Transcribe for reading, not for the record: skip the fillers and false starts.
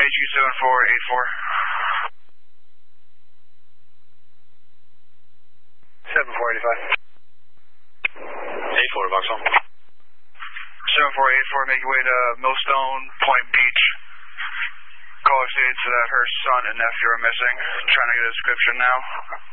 AG 7484. 84 Vauxhall. 7484, make your way to Millstone Point Beach. Caller states that her son and nephew are missing. Trying to get a description now.